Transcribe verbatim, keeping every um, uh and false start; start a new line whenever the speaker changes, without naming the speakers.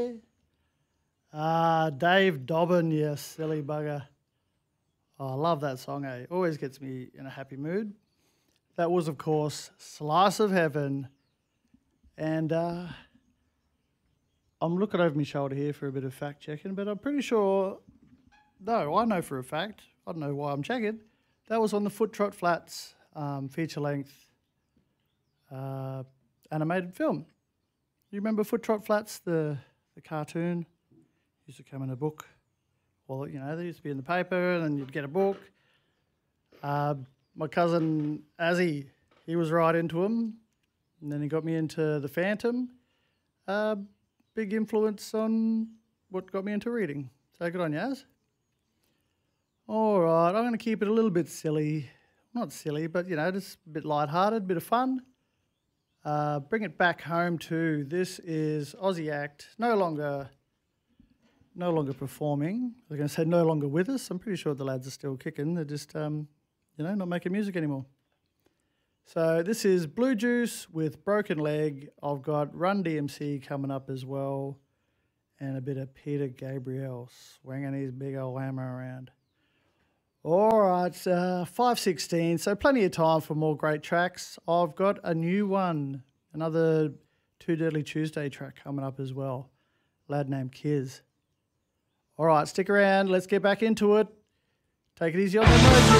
Uh, Dave Dobbin, you silly bugger. Oh, I love that song, eh? Always gets me in a happy mood. That was, of course, Slice of Heaven. And uh, I'm looking over my shoulder here for a bit of fact checking, but I'm pretty sure, no, I know for a fact, I don't know why I'm checking, that was on the Foot Trot Flats um, feature length uh, animated film. You remember Foot Trot Flats, the, the cartoon? Used to come in a book. Well, you know, they used to be in the paper and then you'd get a book. Uh, my cousin Azzy, he was right into them. And then he got me into The Phantom. Uh, big influence on what got me into reading. So good on you, Az. All right, I'm going to keep it a little bit silly. Not silly, but, you know, just a bit lighthearted, bit of fun. Uh, bring it back home too. This is Aussie Act, no longer... No longer performing. I was going to say no longer with us. I'm pretty sure the lads are still kicking. They're just, um, you know, not making music anymore. So this is Blue Juice with Broken Leg. I've got Run D M C coming up as well, and a bit of Peter Gabriel swinging his big old hammer around. All right, uh, five sixteen, so plenty of time for more great tracks. I've got a new one, another Too Deadly Tuesday track coming up as well. Lad named Kiz. All right, stick around. Let's get back into it. Take it easy on the emoji.